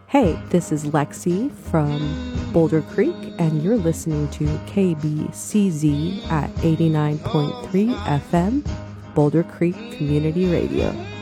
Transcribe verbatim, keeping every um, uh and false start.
Hey, this is Lexi from Boulder Creek, and you're listening to K B C Z at eighty-nine point three F M, Boulder Creek Community Radio.